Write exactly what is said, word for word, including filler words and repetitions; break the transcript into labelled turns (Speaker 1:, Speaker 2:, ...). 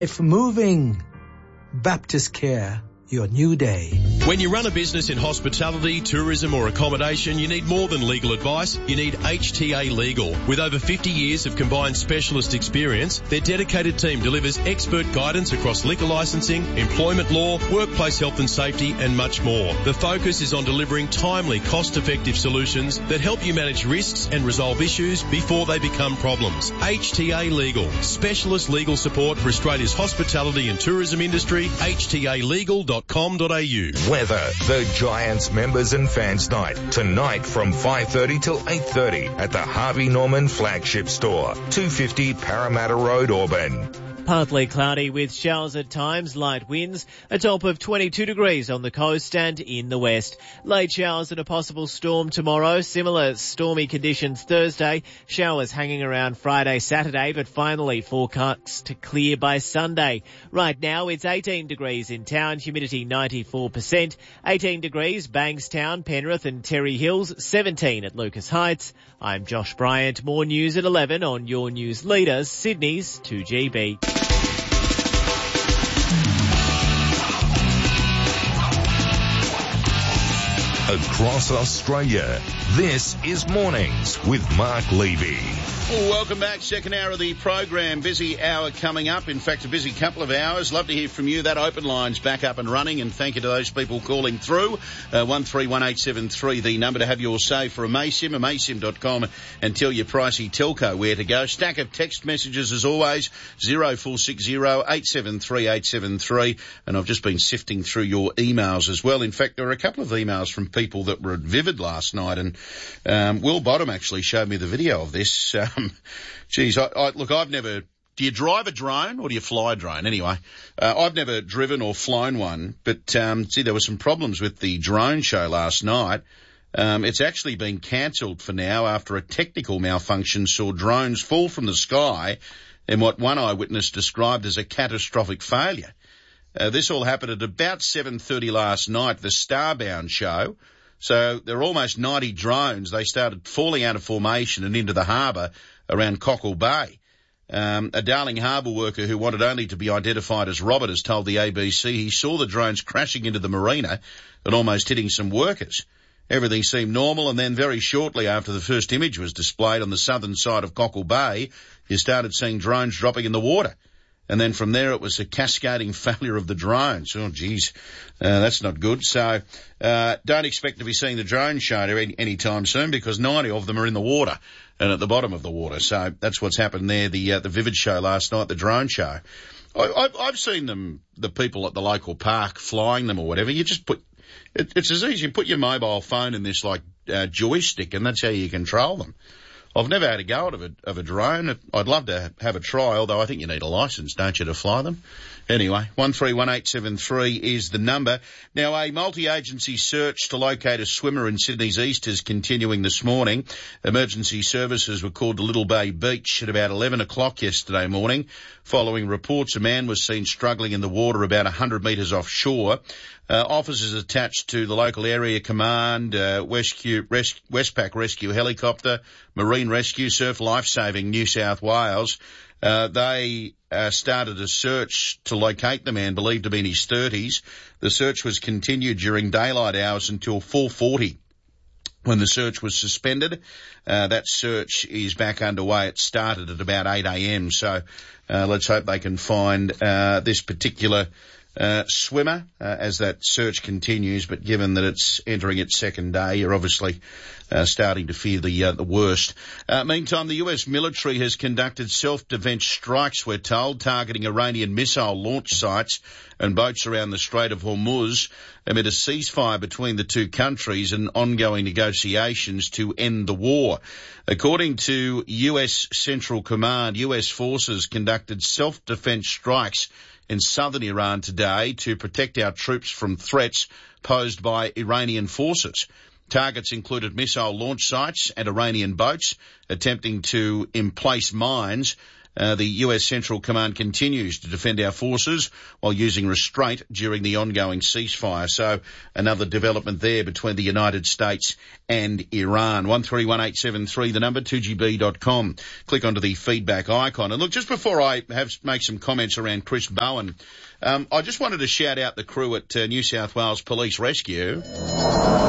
Speaker 1: If moving, Baptist Care, your new day.
Speaker 2: When you run a business in hospitality, tourism or accommodation, you need more than legal advice. You need H T A Legal. With over fifty years of combined specialist experience, their dedicated team delivers expert guidance across liquor licensing, employment law, workplace health and safety and much more. The focus is on delivering timely, cost-effective solutions that help you manage risks and resolve issues before they become problems. H T A Legal. Specialist legal support for Australia's hospitality and tourism industry. H T A legal dot com dot a u.
Speaker 3: Weather, the Giants Members and Fans Night, tonight from five thirty till eight thirty at the Harvey Norman Flagship Store, two fifty Parramatta Road, Auburn.
Speaker 4: Partly cloudy with showers at times, light winds, a top of twenty-two degrees on the coast and in the west. Late showers and a possible storm tomorrow, similar stormy conditions Thursday, showers hanging around Friday, Saturday, but finally forecast to clear by Sunday. Right now it's eighteen degrees in town, humidity ninety-four percent, eighteen degrees Bankstown, Penrith and Terry Hills, seventeen at Lucas Heights. I'm Josh Bryant. More news at eleven on your news leaders, Sydney's two G B.
Speaker 3: Across Australia, this is Mornings with Mark Levy.
Speaker 5: Well, welcome back. Second hour of the program. Busy hour coming up. In fact, a busy couple of hours. Love to hear from you. That open line's back up and running, and thank you to those people calling through. Uh, one three one eight seven three, the number to have your say for Amaysim, amaysim dot com, and tell your pricey telco where to go. Stack of text messages as always, zero four six zero eight seven three eight seven three, and I've just been sifting through your emails as well. In fact, there were a couple of emails from people that were at Vivid last night, and um, Will Bottom actually showed me the video of this. Um, geez, I, I, look, I've never... Do you drive a drone or do you fly a drone? Anyway, uh, I've never driven or flown one, but um, see, there were some problems with the drone show last night. Um, it's actually been cancelled for now after a technical malfunction saw drones fall from the sky in what one eyewitness described as a catastrophic failure. Uh, this all happened at about seven thirty last night, the Starbound show. So there are almost ninety drones. They started falling out of formation and into the harbour around Cockle Bay. Um, a Darling Harbour worker who wanted only to be identified as Robert has told the A B C he saw the drones crashing into the marina and almost hitting some workers. Everything seemed normal, and then very shortly after the first image was displayed on the southern side of Cockle Bay, you started seeing drones dropping in the water. And then from there it was a cascading failure of the drones. Oh, geez, uh, that's not good. So uh, don't expect to be seeing the drone show any, any time soon, because ninety of them are in the water and at the bottom of the water. So that's what's happened there, the uh, the Vivid show last night, the drone show. I, I've, I've seen them, the people at the local park flying them or whatever. You just put, it, it's as easy, you put your mobile phone in this like uh, joystick, and that's how you control them. I've never had a go at of a, of a drone. I'd love to have a try, although I think you need a licence, don't you, to fly them? Anyway, one three one eight seven three is the number. Now, a multi-agency search to locate a swimmer in Sydney's east is continuing this morning. Emergency services were called to Little Bay Beach at about eleven o'clock yesterday morning. Following reports, a man was seen struggling in the water about one hundred metres offshore. Uh, officers attached to the local area command, uh, Westcu, Res- Westpac Rescue Helicopter, Marine Rescue, Surf Lifesaving New South Wales, uh, they uh, started a search to locate the man, believed to be in his thirties. The search was continued during daylight hours until four forty. When the search was suspended, uh, that search is back underway. It started at about eight a.m. So uh, let's hope they can find uh, this particular uh, swimmer uh, as that search continues. But given that it's entering its second day, you're obviously uh, starting to fear the uh, the worst. Uh, meantime, the U S military has conducted self-defense strikes, we're told, targeting Iranian missile launch sites and boats around the Strait of Hormuz amid a ceasefire between the two countries and ongoing negotiations to end the war. According to U S Central Command, U S forces conducted self-defense strikes in southern Iran today to protect our troops from threats posed by Iranian forces. Targets included missile launch sites and Iranian boats attempting to emplace mines Uh, the U S Central Command continues to defend our forces while using restraint during the ongoing ceasefire. So another development there between the United States and Iran. one three one eight seven three, the number, two G B dot com. Click onto the feedback icon. And look, just before I have make some comments around Chris Bowen, um, I just wanted to shout out the crew at uh, New South Wales Police Rescue.